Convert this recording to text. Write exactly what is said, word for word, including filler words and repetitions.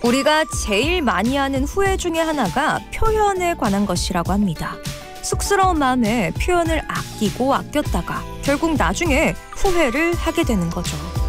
우리가 제일 많이 하는 후회 중에 하나가 표현에 관한 것이라고 합니다. 쑥스러운 마음에 표현을 아끼고 아꼈다가 결국 나중에 후회를 하게 되는 거죠.